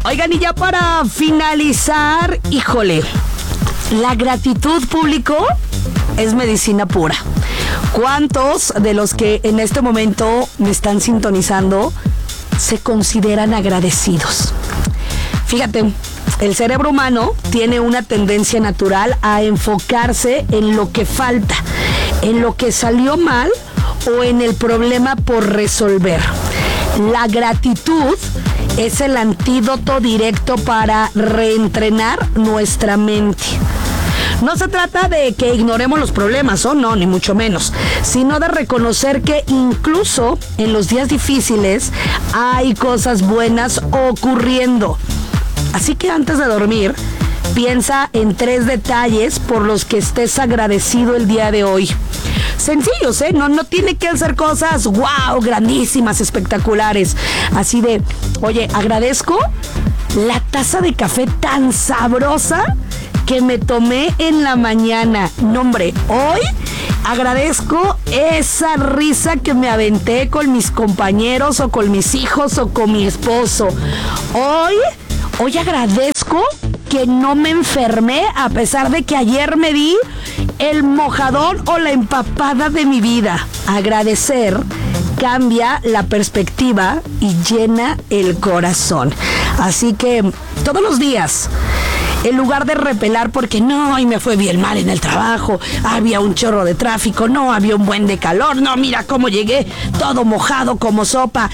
Oigan, y ya para finalizar, híjole, la gratitud, público, es medicina pura. ¿Cuántos de los que en este momento me están sintonizando se consideran agradecidos? Fíjate, el cerebro humano tiene una tendencia natural a enfocarse en lo que falta, en lo que salió mal o en el problema por resolver. La gratitud es el antídoto directo para reentrenar nuestra mente. No se trata de que ignoremos los problemas, no, ni mucho menos, sino de reconocer que incluso en los días difíciles hay cosas buenas ocurriendo. Así que antes de dormir, piensa en 3 detalles por los que estés agradecido el día de hoy. Sencillos, no tiene que ser cosas wow, grandísimas, espectaculares. Así de, oye, agradezco la taza de café tan sabrosa que me tomé en la mañana. No, hombre, hoy agradezco esa risa que me aventé con mis compañeros o con mis hijos o con mi esposo. Hoy agradezco que no me enfermé a pesar de que ayer me di el mojadón o la empapada de mi vida. Agradecer cambia la perspectiva y llena el corazón. Así que todos los días, en lugar de repelar porque no, y me fue bien mal en el trabajo, había un chorro de tráfico, no, había un buen de calor, no, mira cómo llegué, todo mojado como sopa.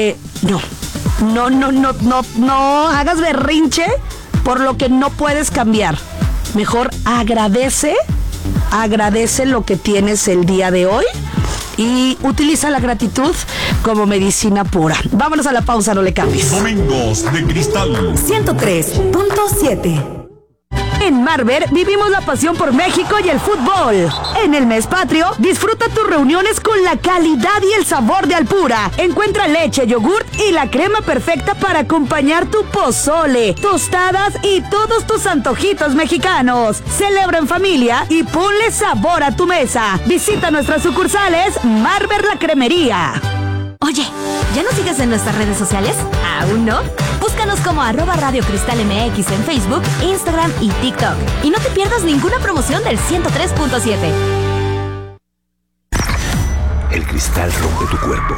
No hagas berrinche por lo que no puedes cambiar. Mejor agradece lo que tienes el día de hoy y utiliza la gratitud como medicina pura. Vámonos a la pausa, no le cambies. Domingos de Cristal 103.7. En Marber vivimos la pasión por México y el fútbol. En el mes patrio, disfruta tus reuniones con la calidad y el sabor de Alpura. Encuentra leche, yogurt y la crema perfecta para acompañar tu pozole, tostadas y todos tus antojitos mexicanos. Celebra en familia y ponle sabor a tu mesa. Visita nuestras sucursales Marber La Cremería. Oye, ¿ya nos sigues en nuestras redes sociales? ¿Aún no? Búscanos como @Radio Cristal MX en Facebook, Instagram y TikTok. Y no te pierdas ninguna promoción del 103.7. El cristal rompe tu cuerpo.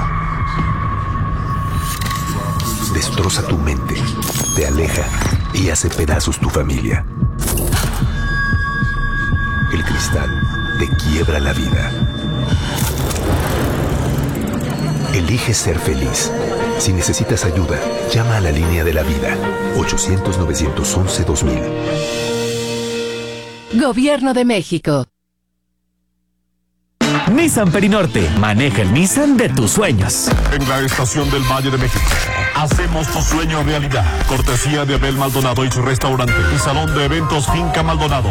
Destroza tu mente, te aleja y hace pedazos tu familia. El cristal te quiebra la vida. Elige ser feliz. Si necesitas ayuda, llama a la línea de la vida. 800-911-2000. Gobierno de México. Nissan Perinorte. Maneja el Nissan de tus sueños. En la estación del Valle de México. Hacemos tu sueño realidad. Cortesía de Abel Maldonado y su restaurante. Y salón de eventos Finca Maldonado.